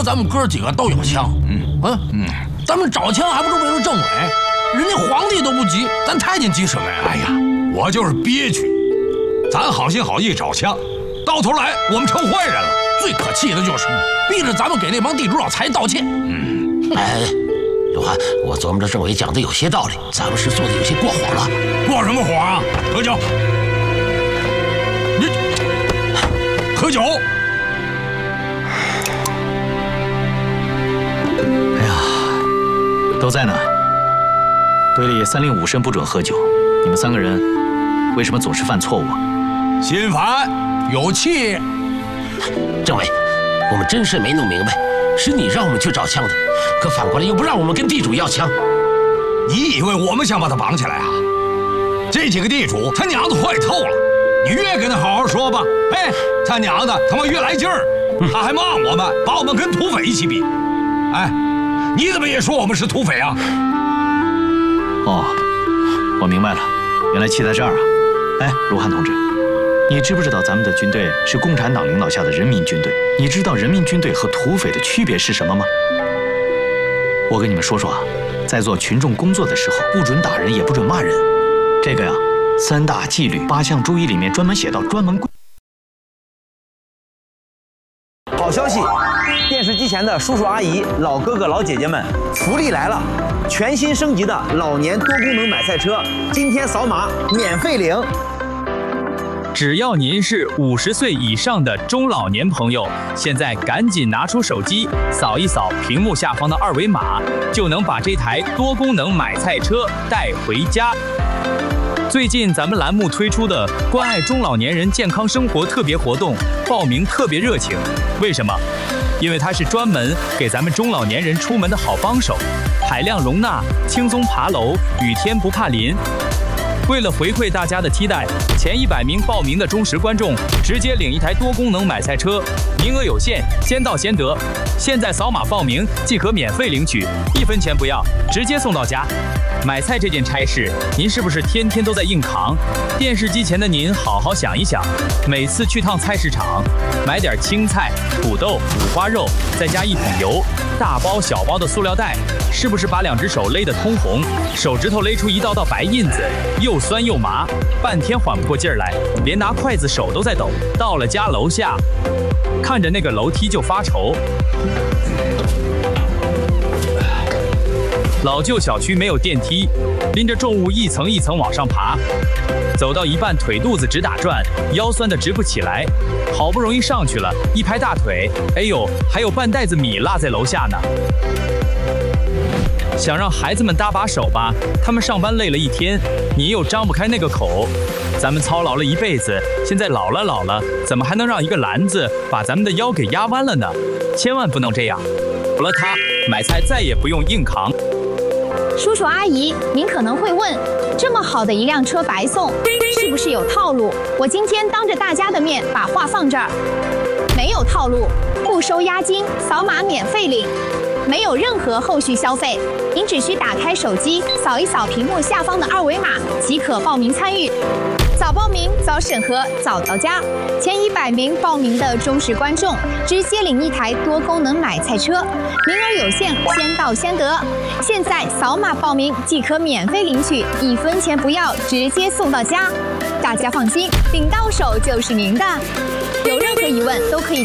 咱们哥几个都有枪。咱们找枪还不是为了政委？人家皇帝都不急，咱太监急什么呀？ 哎呀，我就是憋屈，咱好心好意找枪，到头来我们成坏人了。 最可气的就是逼着咱们给那帮地主老财道歉。 哎，刘汉，我琢磨着政委讲的有些道理，咱们是做的有些过火了。 过什么火啊？喝酒，你喝酒。 哎呀，都在呢。队里3令5申不准喝酒，你们3个人为什么总是犯错误啊？ 心烦， 有气。 政委，我们真是没弄明白，是你让我们去找枪的，可反过来又不让我们跟地主要枪。 你以为我们想把他绑起来啊？这几个地主他娘的坏透了，你越跟他好好说吧。哎，他娘的他妈越来劲儿，他还骂我们，把我们跟土匪一起比。哎，你怎么也说我们是土匪啊？ 哦，我明白了，原来气在这儿啊！哎，卢汉同志，你知不知道咱们的军队是共产党领导下的人民军队？你知道人民军队和土匪的区别是什么吗？我跟你们说说啊，在做群众工作的时候，不准打人，也不准骂人。这个呀，3大纪律8项注意里面专门写到，专门规。 好消息！电视机前的叔叔阿姨、老哥哥老姐姐们，福利来了！全新升级的老年多功能买菜车，今天扫码免费领。 只要您是50岁以上的中老年朋友，现在赶紧拿出手机扫一扫屏幕下方的2维码，就能把这台多功能买菜车带回家。最近咱们栏目推出的关爱中老年人健康生活特别活动，报名特别热情。为什么？因为它是专门给咱们中老年人出门的好帮手，海量容纳，轻松爬楼，雨天不怕淋。为了回馈大家的期待，前100名报名的忠实观众直接领一台多功能买菜车，名额有限，先到先得。现在扫码报名即可免费领取，1分钱不要，直接送到家。买菜这件差事，您是不是天天都在硬扛？电视机前的您好好想一想，每次去趟菜市场，买点青菜、土豆、五花肉，再加1桶油，大包小包的塑料袋，是不是把2只手勒得通红，手指头勒出一道道白印子，又酸又麻，半天缓不过劲儿来，连拿筷子手都在抖。到了家楼下，看着那个楼梯就发愁。老旧小区没有电梯，拎着重物一层一层往上爬，走到一半腿肚子直打转，腰酸得直不起来。好不容易上去了，一拍大腿，哎呦，还有半袋子米落在楼下呢。想让孩子们搭把手吧，他们上班累了一天，你又张不开那个口。咱们操劳了一辈子，现在老了，怎么还能让一个篮子把咱们的腰给压弯了呢？千万不能这样。有了它，买菜再也不用硬扛。 叔叔阿姨，您可能会问，这么好的一辆车白送，是不是有套路？我今天当着大家的面把话放这儿，没有套路，不收押金，扫码免费领，没有任何后续消费，您只需打开手机，扫一扫屏幕下方的2维码即可报名参与。早报名早审核早到家，前100名报名的忠实观众直接领一台多功能买菜车，名额有限，先到先得。现在扫码报名即可免费领取，1分钱不要，直接送到家。大家放心，领到手就是您的。有任何疑问都可以